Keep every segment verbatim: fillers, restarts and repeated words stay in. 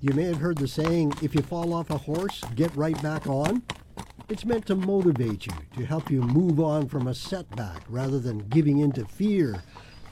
You may have heard the saying, if you fall off a horse, get right back on. It's meant to motivate you, to help you move on from a setback rather than giving in to fear.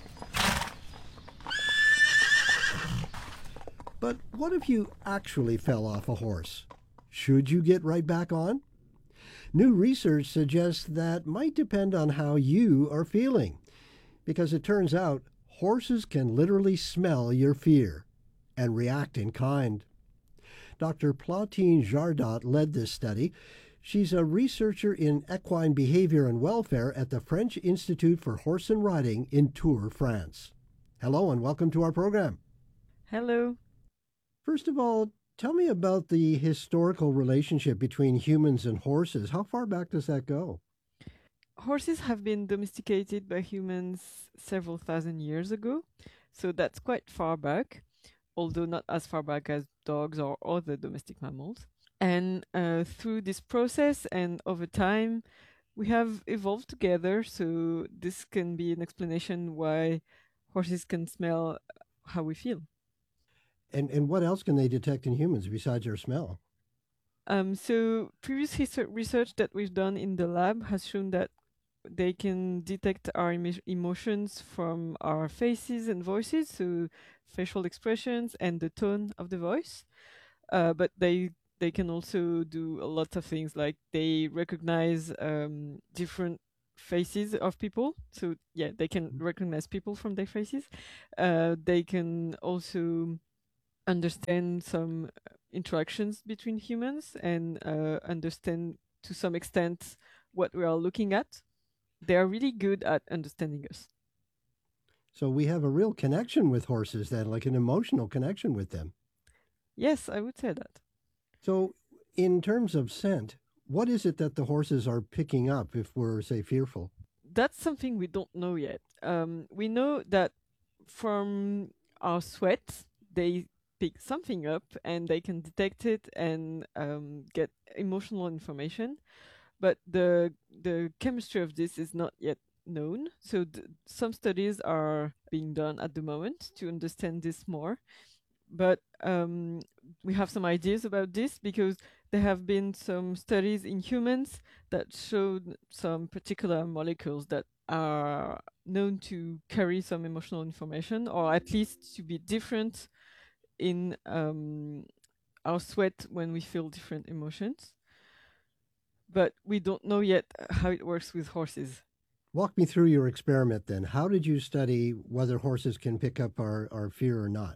But what if you actually fell off a horse? Should you get right back on? New research suggests that might depend on how you are feeling, because it turns out horses can literally smell your fear and react in kind. Doctor Platine Jardot led this study. She's a researcher in equine behavior and welfare at the French Institute for Horse and Riding in Tours, France. Hello and welcome to our program. Hello. First of all, tell me about the historical relationship between humans and horses. How far back does that go? Horses have been domesticated by humans several thousand years ago, so that's quite far back, although not as far back as dogs or other domestic mammals. And uh, through this process and over time, we have evolved together, so this can be an explanation why horses can smell how we feel. And, and what else can they detect in humans besides our smell? Um, so previous research that we've done in the lab has shown that they can detect our emo- emotions from our faces and voices, so facial expressions and the tone of the voice. Uh, but they they can also do a lot of things, like they recognize um, different faces of people. So yeah, they can recognize people from their faces. Uh, they can also understand some interactions between humans and uh, understand to some extent what we are looking at. They are really good at understanding us. So we have a real connection with horses then, like an emotional connection with them. Yes, I would say that. So in terms of scent, what is it that the horses are picking up if we're, say, fearful? That's something we don't know yet. Um, we know that from our sweat, they pick something up and they can detect it and um, get emotional information. But the the chemistry of this is not yet known. So th- some studies are being done at the moment to understand this more. But um, we have some ideas about this because there have been some studies in humans that showed some particular molecules that are known to carry some emotional information, or at least to be different in um, our sweat when we feel different emotions. But we don't know yet how it works with horses. Walk me through your experiment then. How did you study whether horses can pick up our, our fear or not?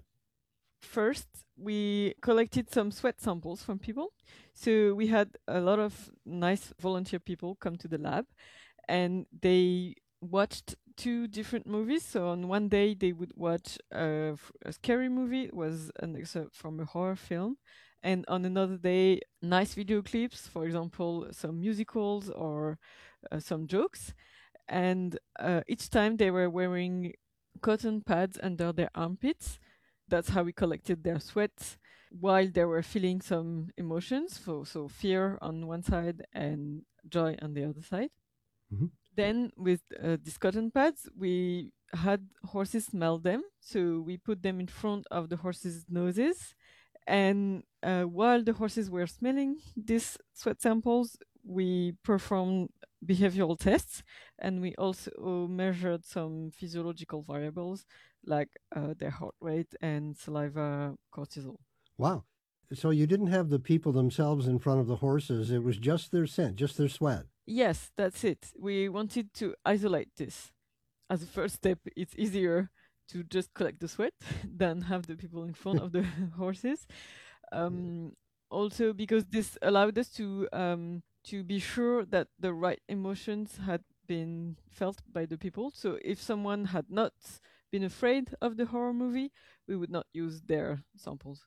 First, we collected some sweat samples from people. So we had a lot of nice volunteer people come to the lab and they watched two different movies. So on one day they would watch a, a scary movie, it was an excerpt from a horror film. And on another day, nice video clips, for example, some musicals or uh, some jokes. And uh, each time they were wearing cotton pads under their armpits. That's how we collected their sweat while they were feeling some emotions, so, so fear on one side and joy on the other side. Mm-hmm. Then with uh, these cotton pads, we had horses smell them. So we put them in front of the horses' noses. And uh, while the horses were smelling these sweat samples, we performed behavioral tests and we also measured some physiological variables like uh, their heart rate and saliva cortisol. Wow. So you didn't have the people themselves in front of the horses. It was just their scent, just their sweat. Yes, that's it. We wanted to isolate this. As a first step, it's easier to just collect the sweat than have the people in front of the horses. Um, also, because this allowed us to um, to be sure that the right emotions had been felt by the people. So if someone had not been afraid of the horror movie, we would not use their samples.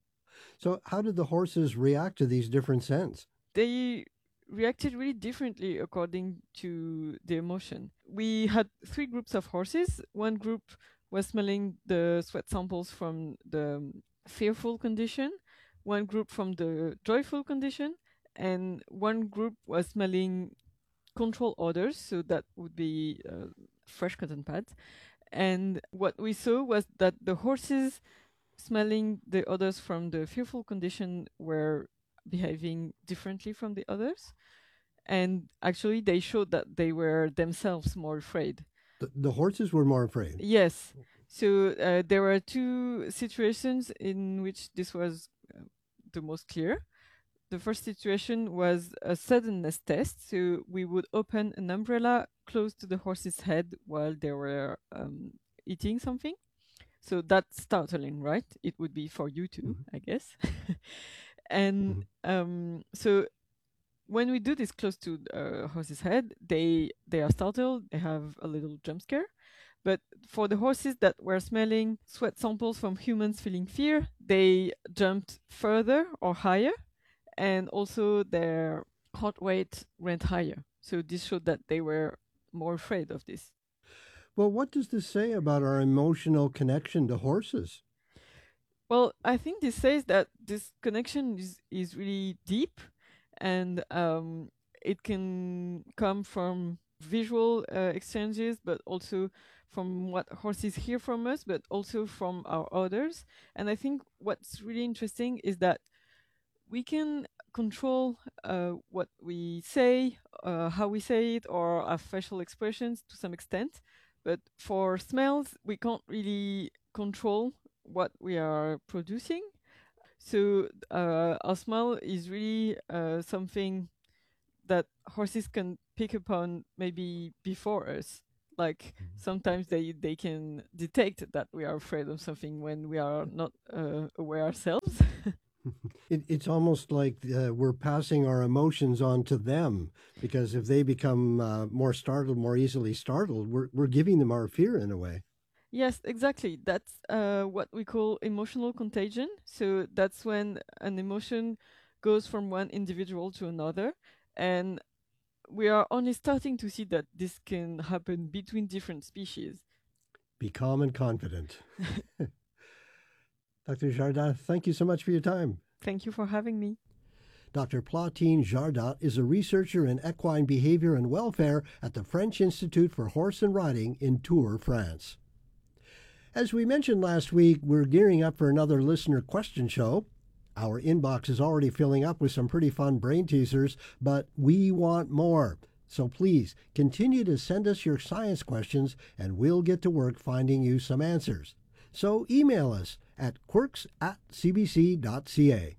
So how did the horses react to these different scents? They reacted really differently according to the emotion. We had three groups of horses. One group was smelling the sweat samples from the fearful condition, one group from the joyful condition, and one group was smelling control odors, so that would be uh, fresh cotton pads. And what we saw was that the horses smelling the others from the fearful condition were behaving differently from the others. And actually, they showed that they were themselves more afraid. The, the horses were more afraid? Yes. So uh, there were two situations in which this was uh, the most clear. The first situation was a suddenness test. So we would open an umbrella close to the horse's head while they were um, eating something. So that's startling, right? It would be for you too, mm-hmm. I guess. And mm-hmm. um, so when we do this close to a uh, horse's head, they they are startled. They have a little jump scare. But for the horses that were smelling sweat samples from humans feeling fear, they jumped further or higher. And also their heart rate went higher. So this showed that they were more afraid of this. Well, what does this say about our emotional connection to horses? Well, I think this says that this connection is, is really deep, and um, it can come from visual uh, exchanges, but also from what horses hear from us, but also from our orders. And I think what's really interesting is that we can control uh, what we say, uh, how we say it, or our facial expressions to some extent. But for smells, we can't really control what we are producing. So uh, our smell is really uh, something that horses can pick up on maybe before us. Like sometimes they, they can detect that we are afraid of something when we are not uh, aware ourselves. It, it's almost like uh, we're passing our emotions on to them, because if they become uh, more startled, more easily startled, we're we're giving them our fear in a way. Yes, exactly. That's uh, what we call emotional contagion. So that's when an emotion goes from one individual to another. And we are only starting to see that this can happen between different species. Be calm and confident. Doctor Jardat, thank you so much for your time. Thank you for having me. Doctor Platine Jardat is a researcher in equine behavior and welfare at the French Institute for Horse and Riding in Tours, France. As we mentioned last week, we're gearing up for another listener question show. Our inbox is already filling up with some pretty fun brain teasers, but we want more. So please continue to send us your science questions, and we'll get to work finding you some answers. So email us at quirks at c b c dot c a.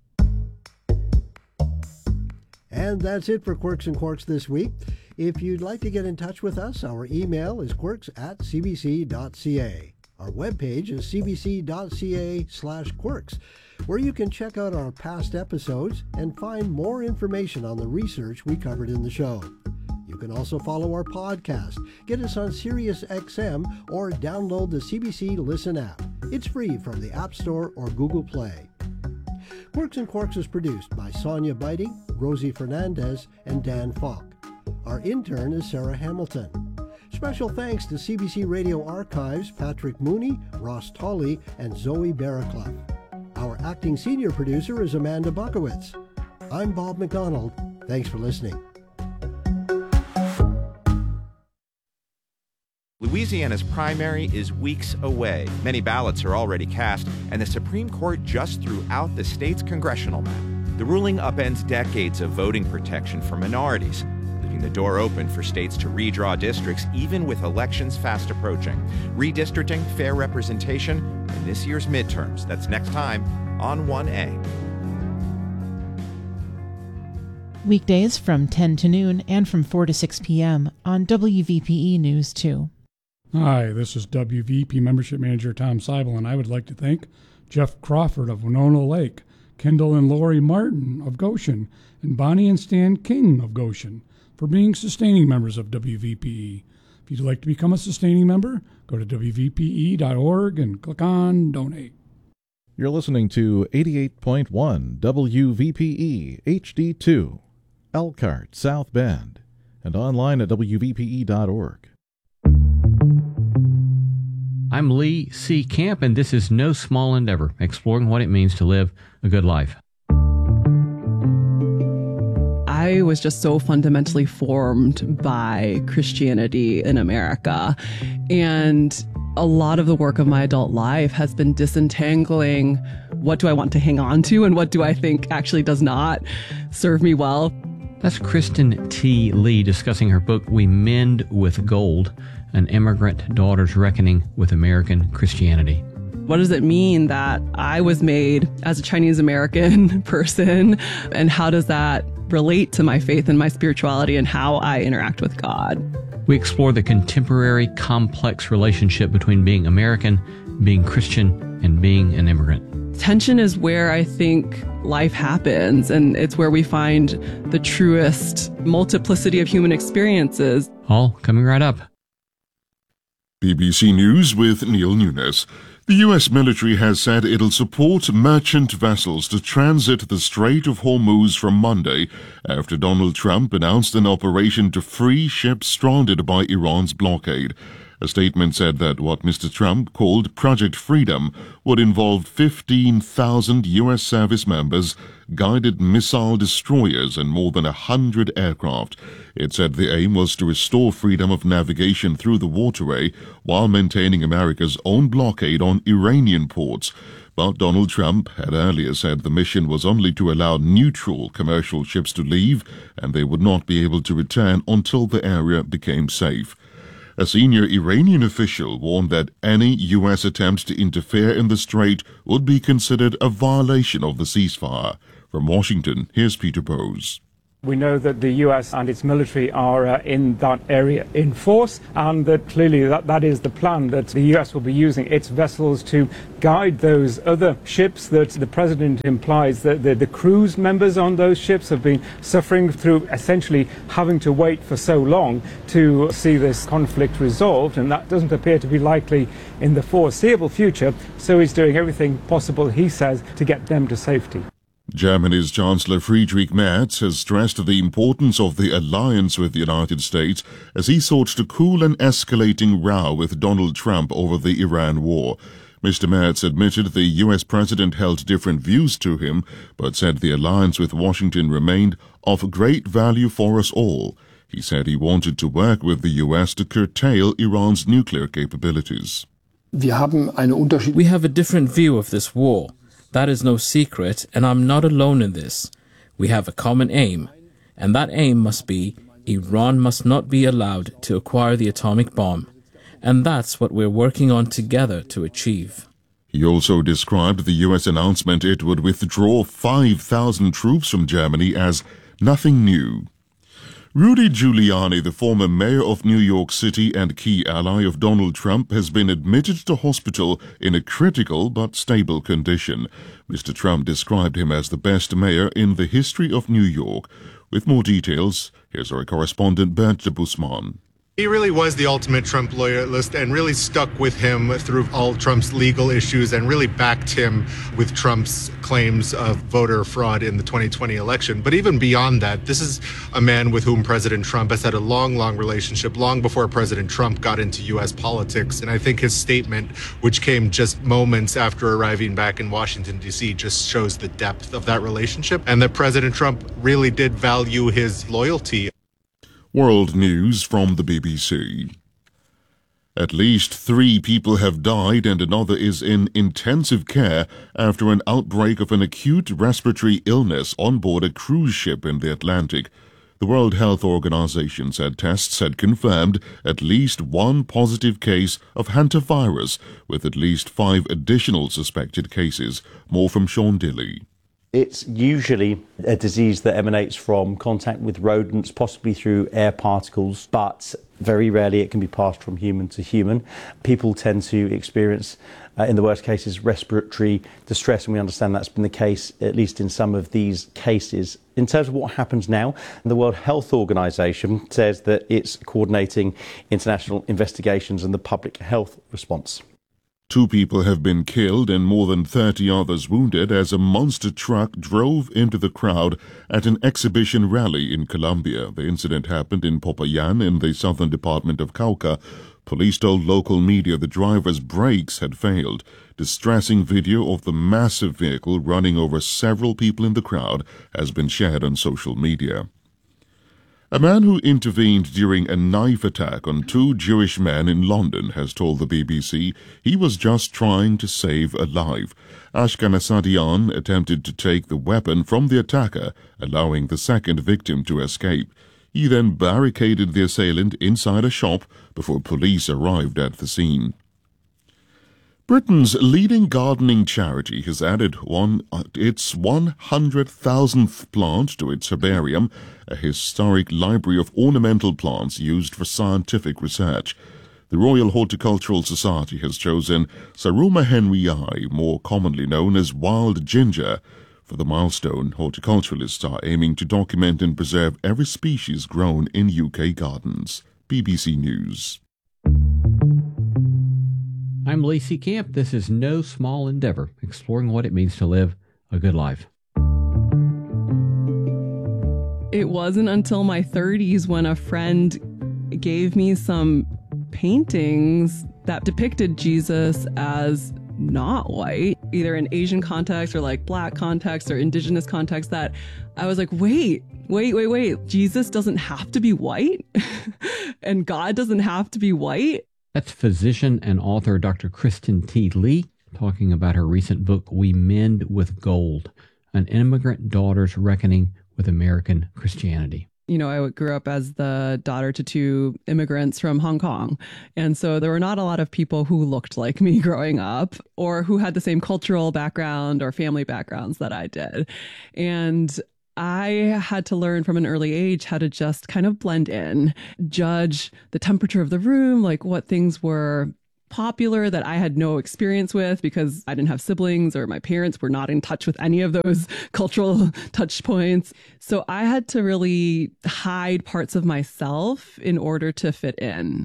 And that's it for Quirks and Quarks this week. If you'd like to get in touch with us, our email is quirks at c b c dot c a. Our webpage is c b c dot c a slash quirks, where you can check out our past episodes and find more information on the research we covered in the show. You can also follow our podcast, get us on Sirius X M, or download the C B C Listen app. It's free from the App Store or Google Play. Quirks and Quarks is produced by Sonia Biting, Rosie Fernandez, and Dan Falk. Our intern is Sarah Hamilton. Special thanks to C B C Radio Archives, Patrick Mooney, Ross Tolley, and Zoe Barraclough. Our acting senior producer is Amanda Buckowitz. I'm Bob McDonald. Thanks for listening. Louisiana's primary is weeks away. Many ballots are already cast, and the Supreme Court just threw out the state's congressional map. The ruling upends decades of voting protection for minorities, leaving the door open for states to redraw districts even with elections fast approaching. Redistricting, fair representation, and this year's midterms. That's next time on one A. Weekdays from ten to noon and from four to six p.m. on W V P E News two. Hi, this is W V P Membership Manager Tom Seibel, and I would like to thank Jeff Crawford of Winona Lake, Kendall and Lori Martin of Goshen, and Bonnie and Stan King of Goshen for being sustaining members of W V P E. If you'd like to become a sustaining member, go to w v p e dot org and click on Donate. You're listening to eighty-eight point one W V P E H D two, Elkhart, South Bend, and online at w v p e dot org. I'm Lee C. Camp, and this is No Small Endeavor, exploring what it means to live a good life. I was just so fundamentally formed by Christianity in America. And A lot of the work of my adult life has been disentangling what do I want to hang on to and what do I think actually does not serve me well. That's Kristen T. Lee discussing her book, We Mend with Gold, An Immigrant Daughter's Reckoning with American Christianity. What does it mean that I was made as a Chinese American person, and how does that relate to my faith and my spirituality and how I interact with God? We explore the contemporary, complex relationship between being American, being Christian, and being an immigrant. Tension is where I think life happens, and it's where we find the truest multiplicity of human experiences. All coming right up. B B C News with Neil Nunes. The U S military has said it'll support merchant vessels to transit the Strait of Hormuz from Monday after Donald Trump announced an operation to free ships stranded by Iran's blockade. A statement said that what Mister Trump called Project Freedom would involve fifteen thousand U S service members, guided missile destroyers, and more than one hundred aircraft. It said the aim was to restore freedom of navigation through the waterway while maintaining America's own blockade on Iranian ports. But Donald Trump had earlier said the mission was only to allow neutral commercial ships to leave, and they would not be able to return until the area became safe. A senior Iranian official warned that any U S attempt to interfere in the strait would be considered a violation of the ceasefire. From Washington, here's Peter Bose. We know that the U S and its military are uh, in that area in force, and that clearly that, that is the plan, that the U S will be using its vessels to guide those other ships, that the president implies that the, the cruise members on those ships have been suffering through essentially having to wait for so long to see this conflict resolved, and that doesn't appear to be likely in the foreseeable future, so he's doing everything possible, he says, to get them to safety. Germany's Chancellor Friedrich Merz has stressed the importance of the alliance with the United States as he sought to cool an escalating row with Donald Trump over the Iran war. Mister Merz admitted the U S president held different views to him, but said the alliance with Washington remained of great value for us all. He said he wanted to work with the U S to curtail Iran's nuclear capabilities. We have a different view of this war. That is no secret, and I'm not alone in this. We have a common aim, and that aim must be Iran must not be allowed to acquire the atomic bomb. And that's what we're working on together to achieve. He also described the U S announcement it would withdraw five thousand troops from Germany as nothing new. Rudy Giuliani, the former mayor of New York City and key ally of Donald Trump, has been admitted to hospital in a critical but stable condition. Mister Trump described him as the best mayor in the history of New York. With more details, here's our correspondent Bert de Busman. He really was the ultimate Trump loyalist and really stuck with him through all Trump's legal issues and really backed him with Trump's claims of voter fraud in the twenty twenty election. But even beyond that, this is a man with whom President Trump has had a long, long relationship, long before President Trump got into U S politics. And I think his statement, which came just moments after arriving back in Washington, D C, just shows the depth of that relationship and that President Trump really did value his loyalty. World news from the B B C. At least three people have died and another is in intensive care after an outbreak of an acute respiratory illness on board a cruise ship in the Atlantic. The World Health Organization said tests had confirmed at least one positive case of hantavirus, with at least five additional suspected cases. More from Sean Dilley. It's usually a disease that emanates from contact with rodents, possibly through air particles, but very rarely it can be passed from human to human. People tend to experience, uh, in the worst cases, respiratory distress, and we understand that's been the case, at least in some of these cases. In terms of what happens now, the World Health Organization says that it's coordinating international investigations and the public health response. Two people have been killed and more than thirty others wounded as a monster truck drove into the crowd at an exhibition rally in Colombia. The incident happened in Popayán in the southern department of Cauca. Police told local media the driver's brakes had failed. Distressing video of the massive vehicle running over several people in the crowd has been shared on social media. A man who intervened during a knife attack on two Jewish men in London has told the B B C he was just trying to save a life. Ashkan Asadian attempted to take the weapon from the attacker, allowing the second victim to escape. He then barricaded the assailant inside a shop before police arrived at the scene. Britain's leading gardening charity has added one, uh, its one hundred thousandth plant to its herbarium, a historic library of ornamental plants used for scientific research. The Royal Horticultural Society has chosen Saruma henryi, more commonly known as wild ginger. For the milestone, horticulturalists are aiming to document and preserve every species grown in U K gardens. B B C News. I'm Lacey Camp. This is No Small Endeavor, exploring what it means to live a good life. It wasn't until my thirties when a friend gave me some paintings that depicted Jesus as not white, either in Asian context or like black context or indigenous context, that I was like, wait, wait, wait, wait. Jesus doesn't have to be white and God doesn't have to be white. That's physician and author Doctor Kristen T. Lee talking about her recent book, We Mend with Gold, an immigrant daughter's reckoning with American Christianity. You know, I grew up as the daughter to two immigrants from Hong Kong. And so there were not a lot of people who looked like me growing up or who had the same cultural background or family backgrounds that I did. And I had to learn from an early age how to just kind of blend in, judge the temperature of the room, like what things were popular that I had no experience with because I didn't have siblings or my parents were not in touch with any of those cultural touch points. So I had to really hide parts of myself in order to fit in.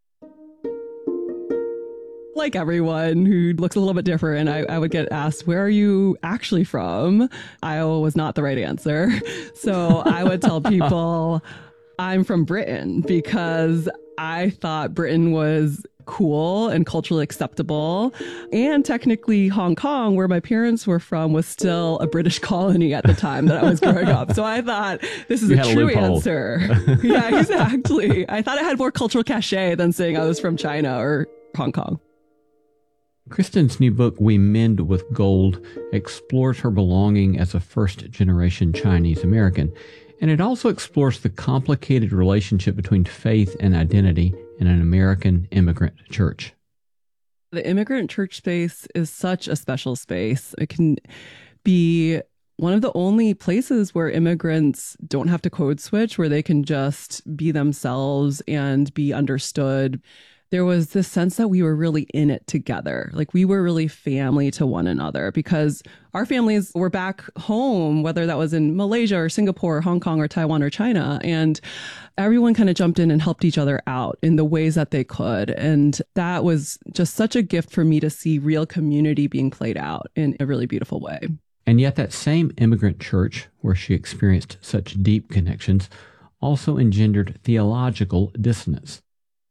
Like everyone who looks a little bit different, I, I would get asked, where are you actually from? Iowa was not the right answer. So I would tell people I'm from Britain because I thought Britain was cool and culturally acceptable. And technically Hong Kong, where my parents were from, was still a British colony at the time that I was growing up. So I thought this is You a had a true loophole. answer. Yeah, exactly. I thought it had more cultural cachet than saying I was from China or Hong Kong. Kristen's new book, We Mend with Gold, explores her belonging as a first-generation Chinese American, and it also explores the complicated relationship between faith and identity in an American immigrant church. The immigrant church space is such a special space. It can be one of the only places where immigrants don't have to code switch, where they can just be themselves and be understood. There was this sense that we were really in it together. Like we were really family to one another because our families were back home, whether that was in Malaysia or Singapore or Hong Kong or Taiwan or China. And everyone kind of jumped in and helped each other out in the ways that they could. And that was just such a gift for me to see real community being played out in a really beautiful way. And yet that same immigrant church, where she experienced such deep connections, also engendered theological dissonance.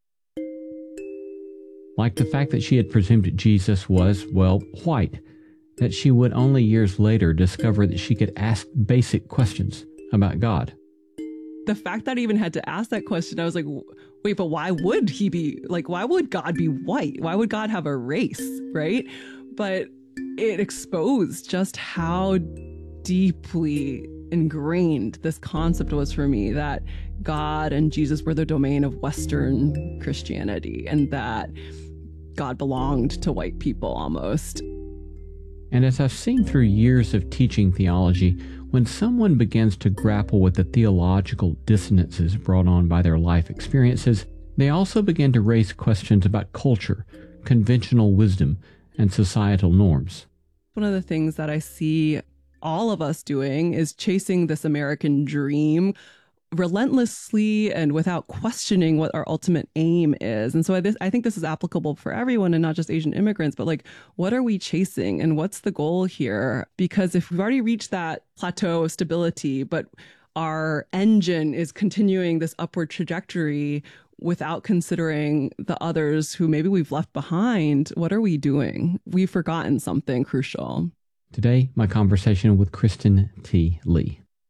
Like the fact that she had presumed Jesus was, well, white, that she would only years later discover that she could ask basic questions about God. The fact that I even had to ask that question, I was like, wait, but why would he be, like, why would God be white? Why would God have a race, right? But it exposed just how deeply ingrained this concept was for me, that God and Jesus were the domain of Western Christianity and that God belonged to white people almost. And as I've seen through years of teaching theology, when someone begins to grapple with the theological dissonances brought on by their life experiences, they also begin to raise questions about culture, conventional wisdom, and societal norms. One of the things that I see all of us doing is chasing this American dream relentlessly and without questioning what our ultimate aim is. And so I, this, I think this is applicable for everyone and not just Asian immigrants, but like, what are we chasing and what's the goal here? Because if we've already reached that plateau of stability, but our engine is continuing this upward trajectory without considering the others who maybe we've left behind, what are we doing? We've forgotten something crucial. Today, my conversation with Kristen T. Lee.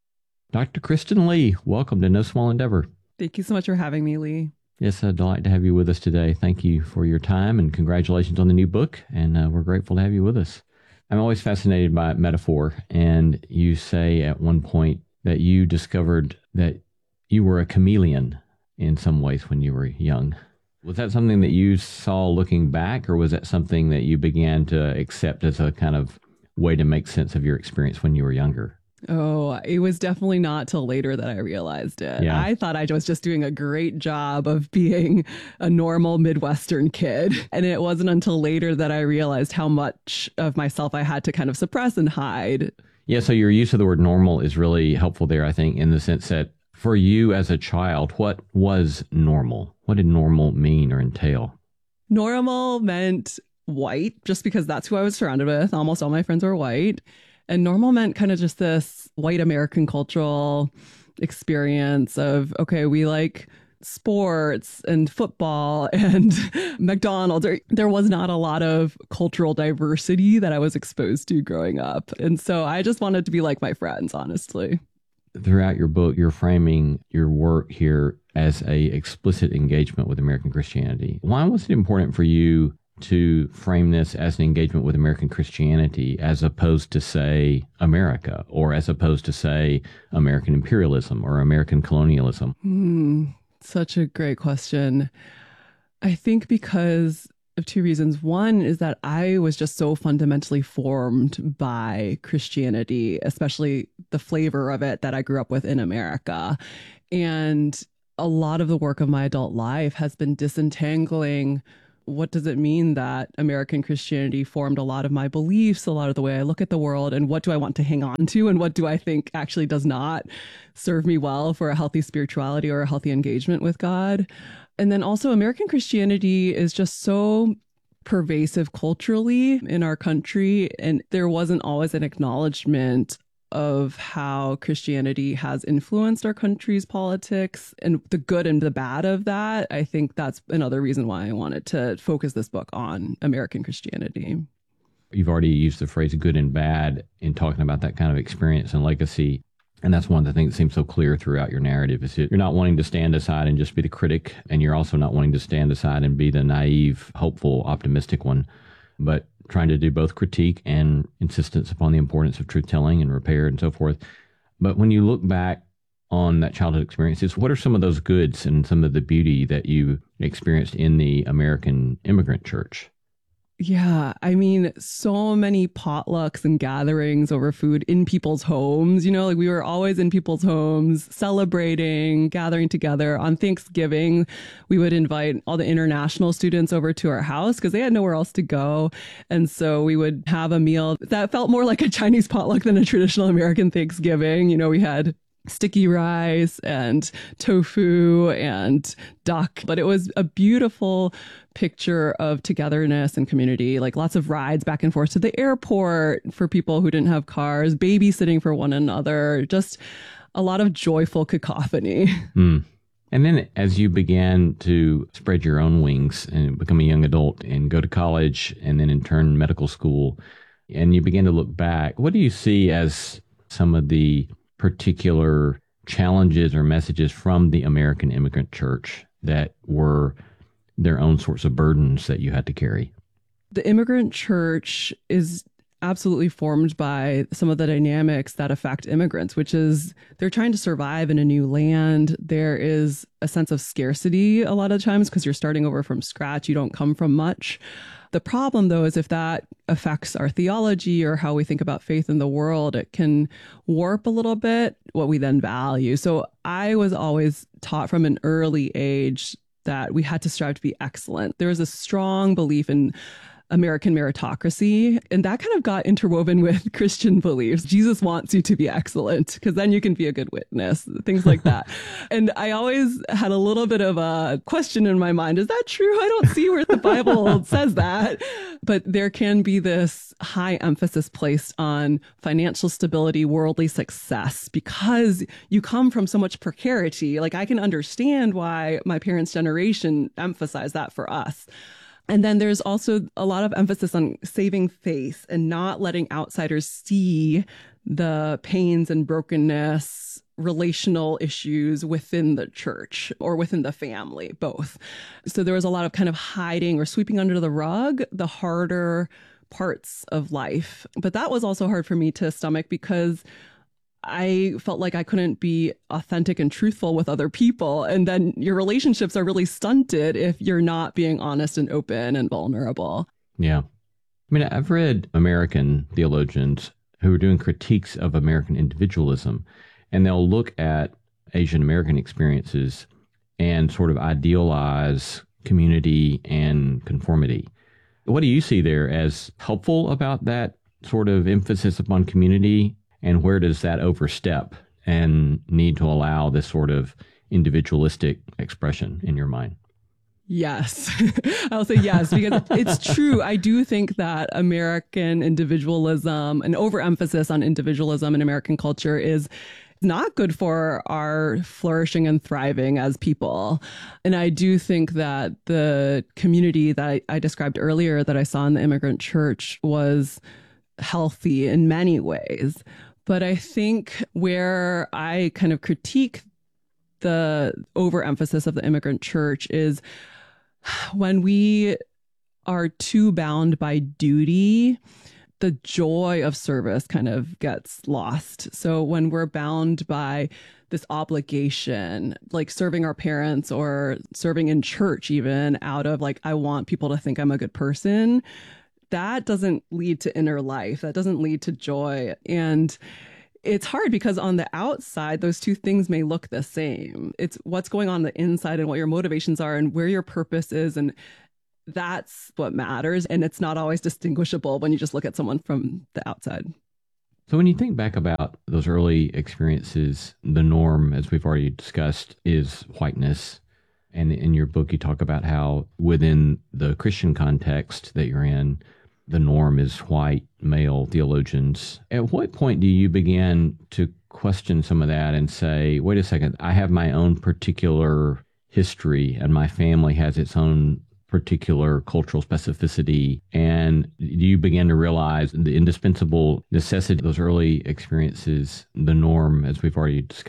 Doctor Kristen Lee, welcome to No Small Endeavor. Thank you so much for having me, Lee. It's a delight to have you with us today. Thank you for your time and congratulations on the new book. And uh, we're grateful to have you with us. I'm always fascinated by metaphor. And you say at one point that you discovered that you were a chameleon in some ways when you were young. Was that something that you saw looking back, or was that something that you began to accept as a kind of way to make sense of your experience when you were younger? Oh, it was definitely not till later that I realized it. Yeah. I thought I was just doing a great job of being a normal Midwestern kid. And it wasn't until later that I realized how much of myself I had to kind of suppress and hide. Yeah, so your use of the word normal is really helpful there, I think, in the sense that for you as a child, what was normal? What did normal mean or entail? Normal meant white, just because that's who I was surrounded with. Almost all my friends were white. And normal meant kind of just this white American cultural experience of, okay, we like sports and football and McDonald's. There was not a lot of cultural diversity that I was exposed to growing up. And so I just wanted to be like my friends, honestly. Throughout your book, you're framing your work here as a explicit engagement with American Christianity. Why was it important for you to frame this as an engagement with American Christianity as opposed to, say, America, or as opposed to, say, American imperialism or American colonialism? Hmm, such a great question. I think because of two reasons. One is that I was just so fundamentally formed by Christianity, especially the flavor of it that I grew up with in America. And a lot of the work of my adult life has been disentangling what does it mean that American Christianity formed a lot of my beliefs, a lot of the way I look at the world, and what do I want to hang on to, and what do I think actually does not serve me well for a healthy spirituality or a healthy engagement with God. And then also American Christianity is just so pervasive culturally in our country, and there wasn't always an acknowledgement of how Christianity has influenced our country's politics and the good and the bad of that. I think that's another reason why I wanted to focus this book on American Christianity. You've already used the phrase good and bad in talking about that kind of experience and legacy. And that's one of the things that seems so clear throughout your narrative is that you're not wanting to stand aside and just be the critic. And you're also not wanting to stand aside and be the naive, hopeful, optimistic one, but trying to do both critique and insistence upon the importance of truth-telling and repair and so forth. But when you look back on that childhood experiences, what are some of those goods and some of the beauty that you experienced in the American immigrant church? Yeah, I mean, so many potlucks and gatherings over food in people's homes. You know, like we were always in people's homes, celebrating, gathering together. On Thanksgiving, we would invite all the international students over to our house because they had nowhere else to go. And so we would have a meal that felt more like a Chinese potluck than a traditional American Thanksgiving. You know, we had sticky rice and tofu and duck, but it was a beautiful picture of togetherness and community, like lots of rides back and forth to the airport for people who didn't have cars, babysitting for one another, just a lot of joyful cacophony. Mm. And then as you began to spread your own wings and become a young adult and go to college and then in turn medical school, and you begin to look back, what do you see as some of the particular challenges or messages from the American immigrant church that were their own sorts of burdens that you had to carry? The immigrant church is absolutely formed by some of the dynamics that affect immigrants, which is they're trying to survive in a new land. There is a sense of scarcity a lot of times because you're starting over from scratch. You don't come from much. The problem, though, is if that affects our theology or how we think about faith in the world, it can warp a little bit what we then value. So I was always taught from an early age that we had to strive to be excellent. There was a strong belief in American meritocracy, and that kind of got interwoven with Christian beliefs. Jesus wants you to be excellent because then you can be a good witness, things like that. And I always had a little bit of a question in my mind. Is that true? I don't see where the Bible says that. But there can be this high emphasis placed on financial stability, worldly success, because you come from so much precarity. Like I can understand why my parents' generation emphasized that for us. And then there's also a lot of emphasis on saving face and not letting outsiders see the pains and brokenness, relational issues within the church or within the family, both. So there was a lot of kind of hiding or sweeping under the rug the harder parts of life. But that was also hard for me to stomach because I felt like I couldn't be authentic and truthful with other people. And then your relationships are really stunted if you're not being honest and open and vulnerable. Yeah. I mean, I've read American theologians who are doing critiques of American individualism, and they'll look at Asian American experiences and sort of idealize community and conformity. What do you see there as helpful about that sort of emphasis upon community? And where does that overstep and need to allow this sort of individualistic expression in your mind? Yes, I'll say yes, because it's true. I do think that American individualism, an overemphasis on individualism in American culture is not good for our flourishing and thriving as people. And I do think that the community that I, I described earlier that I saw in the immigrant church was healthy in many ways. But I think where I kind of critique the overemphasis of the immigrant church is when we are too bound by duty, the joy of service kind of gets lost. So when we're bound by this obligation, like serving our parents or serving in church, even out of like, I want people to think I'm a good person, that doesn't lead to inner life. That doesn't lead to joy. And it's hard because on the outside, those two things may look the same. It's what's going on, on the inside and what your motivations are and where your purpose is. And that's what matters. And it's not always distinguishable when you just look at someone from the outside. So when you think back about those early experiences, the norm, as we've already discussed, is whiteness. And in your book, you talk about how within the Christian context that you're in, the norm is white male theologians. At what point do you begin to question some of that and say, wait a second, I have my own particular history and my family has its own particular cultural specificity? And do you begin to realize the indispensable necessity of those early experiences, the norm, as we've already discussed,